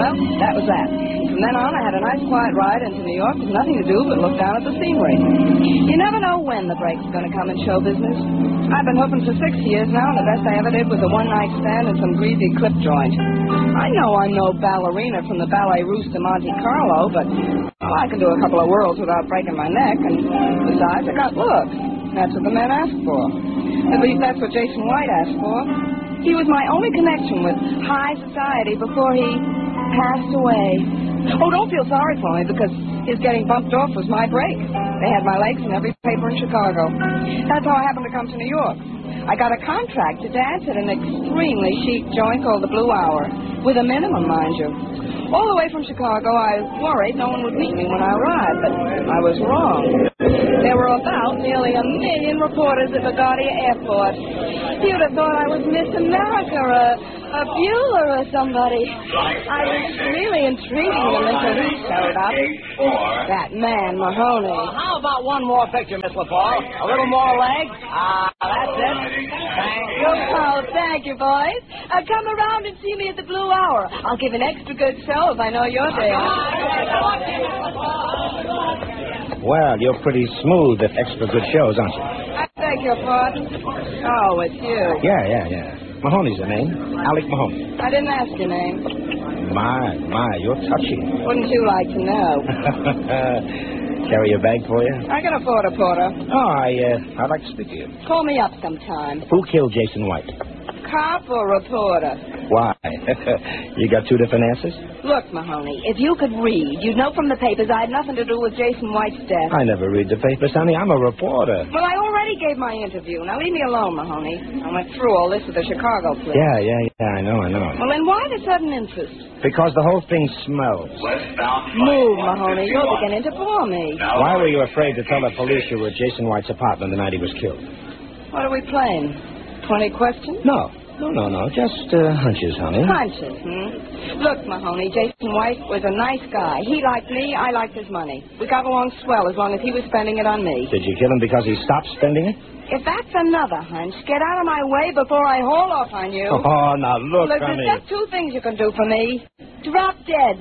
Well, that was that. From then on, I had a nice quiet ride into New York with nothing to do but look down at the scenery. You never know when the break's going to come in show business. I've been hooping for 6 years now, and the best I ever did was a one-night stand and some greasy clip joint. I know I'm no ballerina from the Ballet Russe de Monte Carlo, but I can do a couple of whirls without breaking my neck, and besides, I got looks. That's what the men asked for. At least that's what Jason White asked for. He was my only connection with high society before he passed away. Oh, don't feel sorry for me, because his getting bumped off was my break. They had my legs in every paper in Chicago. That's how I happened to come to New York. I got a contract to dance at an extremely chic joint called the Blue Hour, with a minimum, mind you. All the way from Chicago, I worried no one would meet me when I arrived, but I was wrong. There were about nearly 1 million reporters at LaGuardia Airport. You'd have thought I was Miss America, a Bueller or somebody. I was really intriguing them until he showed up. That man, Mahoney. How about one more picture, Miss LaPaul? A little more leg? That's it. Thank you. Oh, thank you, boys. Come around and see me at the Blue Hour. I'll give an extra good show if I know you're there. Well, you're pretty smooth at extra good shows, aren't you? I beg your pardon? Oh, it's you. Yeah. Mahoney's the name. Alec Mahoney. I didn't ask your name. My, you're touchy. Wouldn't you like to know? Carry your bag for you? I can afford a porter. Oh, I'd like to speak to you. Call me up sometime. Who killed Jason White? Cop or reporter? Why? You got two different answers? Look, Mahoney, if you could read, you'd know from the papers I had nothing to do with Jason White's death. I never read the papers, honey. I'm a reporter. Well, I already gave my interview. Now leave me alone, Mahoney. I went through all this with the Chicago police. Yeah, I know. Well, then why the sudden interest? Because the whole thing smells. Move, Mahoney. You're beginning to bore me. Why were you afraid to tell the police you were at Jason White's apartment the night he was killed? What are we playing? 20 questions? No. Just hunches, honey. Hunches, Look, Mahoney, Jason White was a nice guy. He liked me, I liked his money. We got along swell as long as he was spending it on me. Did you kill him because he stopped spending it? If that's another hunch, get out of my way before I haul off on you. Oh, now look, honey. There's just two things you can do for me. Drop dead.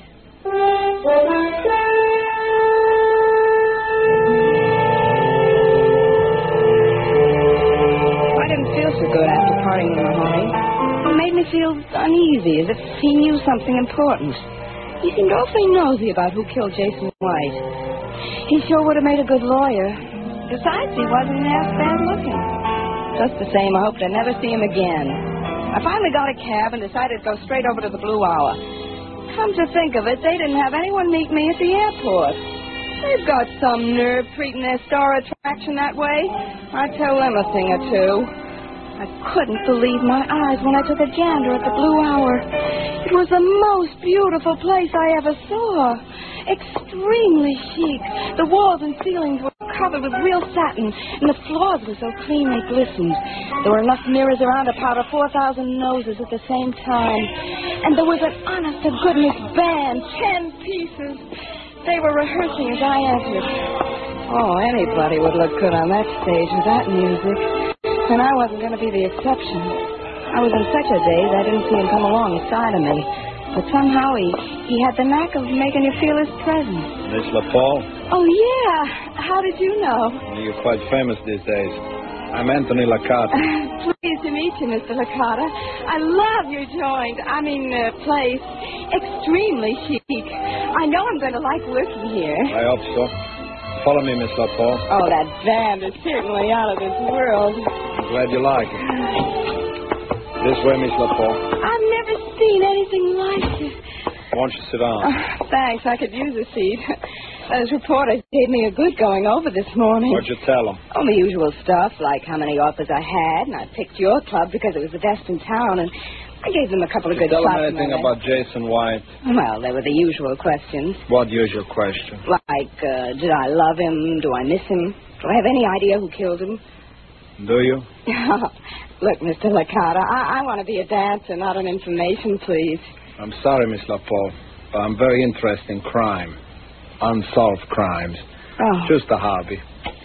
I didn't feel so good after parting with Mahoney. It made me feel uneasy, as if he knew something important. He seemed awfully nosy about who killed Jason White. He sure would have made a good lawyer. Besides, he wasn't half bad looking. Just the same, I hoped I'd never see him again. I finally got a cab and decided to go straight over to the Blue Hour. Come to think of it, they didn't have anyone meet me at the airport. They've got some nerve treating their star attraction that way. I'd tell them a thing or two. I couldn't believe my eyes when I took a gander at the Blue Hour. It was the most beautiful place I ever saw. Extremely chic. The walls and ceilings were covered with real satin, and the floors were so clean they glistened. There were enough mirrors around to powder 4,000 noses at the same time. And there was an honest-to-goodness band, 10 pieces. They were rehearsing as I entered. Oh, anybody would look good on that stage with that music. And I wasn't going to be the exception. I was in such a daze I didn't see him come alongside of me. But somehow he had the knack of making you feel his presence. Miss LaPaul? Oh, yeah. How did you know? You're quite famous these days. I'm Anthony Licata. Pleased to meet you, Mr. Licata. I love your joint. Place. Extremely chic. I know I'm going to like working here. I hope so. Follow me, Miss LaPaul. Oh, that band is certainly out of this world. I'm glad you like it. This way, Miss LaPaul. I've never seen anything like it. Won't you sit down? Thanks. I could use a seat. Those reporters gave me a good going over this morning. What'd you tell them? Oh, the usual stuff, like how many offers I had, and I picked your club because it was the best in town, and I gave them a couple of good shots. Tell them anything about Jason White? Well, they were the usual questions. What usual question? Like, did I love him? Do I miss him? Do I have any idea who killed him? Do you? Look, Mr. Licata, I want to be a dancer, not an information, please. I'm sorry, Miss LaPaul, but I'm very interested in crime. Unsolved crimes. Oh. Just a hobby.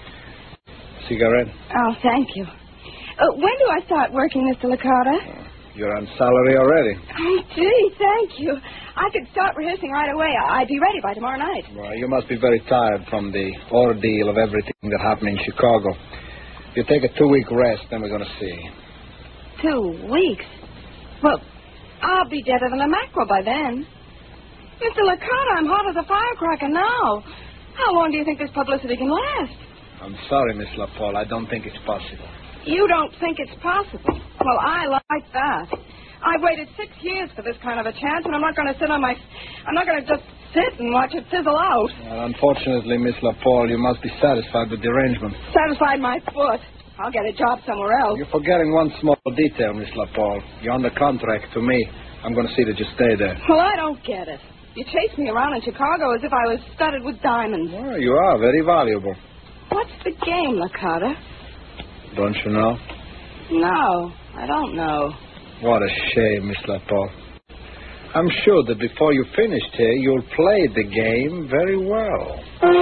Cigarette? Oh, thank you. When do I start working, Mr. Licata? You're on salary already. Oh, gee, thank you. I could start rehearsing right away. I'd be ready by tomorrow night. Well, you must be very tired from the ordeal of everything that happened in Chicago. If you take a 2-week rest, then we're going to see. 2 weeks? Well, I'll be deader than a mackerel by then. Mr. Licata, I'm hot as a firecracker now. How long do you think this publicity can last? I'm sorry, Miss LaPaul. I don't think it's possible. You don't think it's possible? Well, I like that. I've waited 6 years for this kind of a chance, and I'm not going to I'm not going to just sit and watch it fizzle out. Well, unfortunately, Miss LaPaul, you must be satisfied with the arrangement. Satisfied my foot. I'll get a job somewhere else. You're forgetting one small detail, Miss LaPaul. You're under contract to me. I'm going to see that you stay there. Well, I don't get it. You chased me around in Chicago as if I was studded with diamonds. Well, you are very valuable. What's the game, Licata? Don't you know? No, I don't know. What a shame, Miss LaPaul. I'm sure that before you finished here, you'll play the game very well.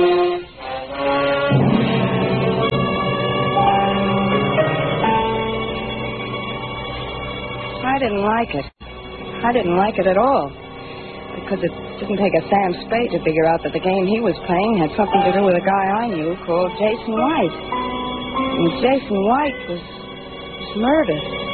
I didn't like it. I didn't like it at all. Because it didn't take a Sam Spade to figure out that the game he was playing had something to do with a guy I knew called Jason White. And Jason White was murdered.